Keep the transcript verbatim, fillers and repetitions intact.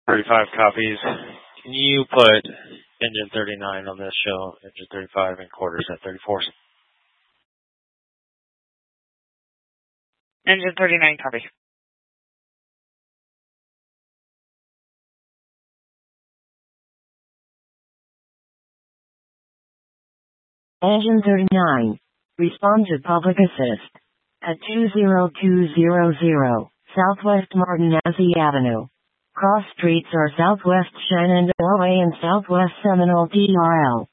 thirty-five copies. Can you put engine thirty-nine on this show, engine thirty-five, and quarters at thirty-four? Engine thirty-nine, copy. Engine thirty-nine. Respond to public assist. At two zero two zero zero, Southwest Martinazzi Avenue. Cross streets are Southwest Shenandoah Way and Southwest Seminole D R L.